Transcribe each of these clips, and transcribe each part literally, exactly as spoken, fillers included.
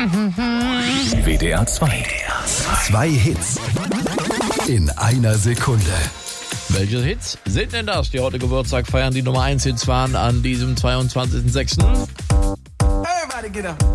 W D R zwei. Zwei Hits in einer Sekunde. Welche Hits sind denn das, die heute Geburtstag feiern, die Nummer eins Hits waren an diesem zweiundzwanzigsten sechsten? Everybody get up.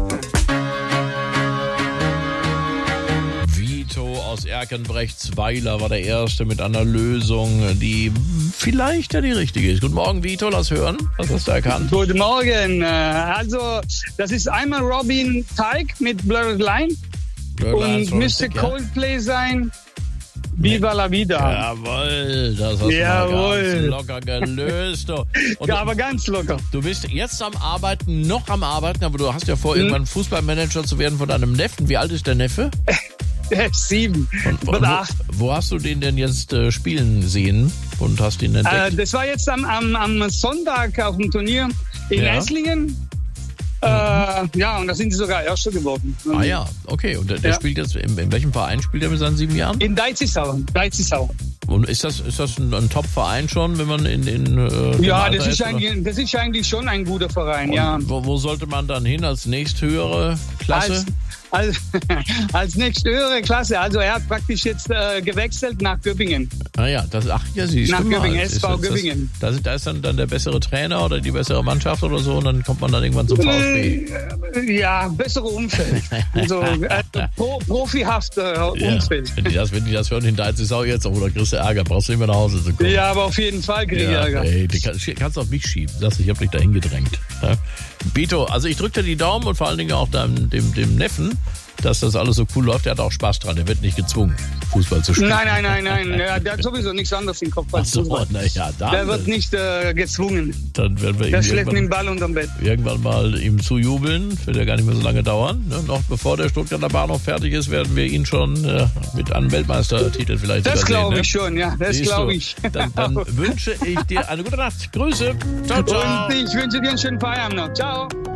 Vito aus Erkenbrechtsweiler war der Erste mit einer Lösung, die vielleicht ja die richtige ist. Guten Morgen, Vito, lass hören. Was hast du erkannt? Guten Morgen. Also, das ist einmal Robin Thicke mit Blurred Line und müsste Coldplay sein. Viva la Vida. Jawohl, das hast Jawohl. du mal ganz locker gelöst. Du. Und Ja, aber ganz locker. Du bist jetzt am Arbeiten, noch am Arbeiten, aber du hast ja vor, hm. irgendwann Fußballmanager zu werden von deinem Neffen. Wie alt ist der Neffe? Sieben. Und, und wo, wo hast du den denn jetzt äh, spielen sehen und hast ihn entdeckt? Äh, das war jetzt am, am, am Sonntag auf dem Turnier in Ja. Esslingen. Äh, ja, und da sind sie sogar Erster geworden. Ah ja, okay. Und der, der Ja. spielt jetzt, in, in welchem Verein spielt er mit seinen sieben Jahren? In Deizisau. Deizisau. Und ist das, ist das ein, ein Top-Verein schon, wenn man in den äh, Ja, Alter das ist, oder? eigentlich, das ist eigentlich schon ein guter Verein, Und ja. wo, wo sollte man dann hin als nächsthöhere Klasse? Als, als, als nächste höhere Klasse. Also er hat praktisch jetzt äh, gewechselt nach Göppingen. Ah ja, das, ach ja, siehst Nach du mal. Göppingen, Ist S V das- Göppingen. Da ist, da ist dann, dann der bessere Trainer oder die bessere Mannschaft oder so und dann kommt man dann irgendwann zum VfB. Äh, ja, bessere Umfeld. Also äh, pro, profihafter Ja, Umfeld. wenn die das, wenn die das hören, in Deizisau jetzt, oh, da kriegst du Ärger, brauchst du nicht mehr nach Hause zu kommen. Ja, aber auf jeden Fall kriege ich Ja, Ärger. ey, die kann, kannst du auf mich schieben. Sagst, ich hab dich dahin gedrängt. Ja. Bito, also ich drück dir die Daumen und vor allen Dingen auch deinem, dem, dem Neffen, dass das alles so cool läuft. Der hat auch Spaß dran. Der wird nicht gezwungen, Fußball zu spielen. Nein, nein, nein, nein. Der, der hat sowieso nichts anderes im Kopf Ach als so, Fußball. na ja, dann, Der wird nicht äh, gezwungen. dann werden wir Der ihm schlägt mit dem irgendwann, Ball unterm Bett. irgendwann mal ihm zujubeln. Wird ja gar nicht mehr so lange dauern. Ne? Noch bevor der Stuttgarter Bahnhof fertig ist, werden wir ihn schon äh, mit einem Weltmeistertitel vielleicht Das sogar sehen, glaube ne? ich schon, ja. Das Siehst du? glaube ich. Dann, dann wünsche ich dir eine gute Nacht. Grüße. Ciao, ciao. Und ich wünsche dir einen schönen Feierabend noch. Ciao.